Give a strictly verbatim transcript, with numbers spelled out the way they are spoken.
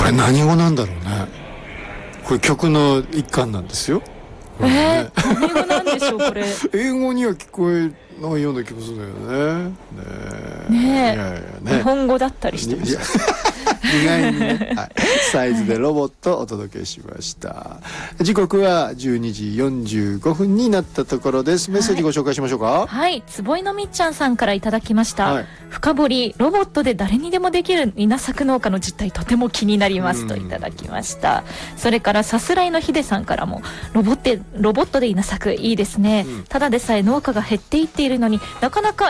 これ何語なんだろうね。これ曲の一環なんですよ。 えー、何語なんでしょうこれ。 英語には聞こえないような気もするんだよね。ねえ、ねえ、 いやいやね、 日本語だったりしてました。 意外にね、はい、サイズでロボットをお届けしました。時刻はじゅうにじよんじゅうごふんになったところです。メッセージご紹介しましょうか。 はい、はい、坪井のみっちゃんさんからいただきました、はい、深掘りロボットで誰にでもできる稲作農家の実態とても気になりますといただきました。それからさすらいのひでさんからもロボットロボットで稲作いいですね、うん、ただでさえ農家が減っていっているのになかなか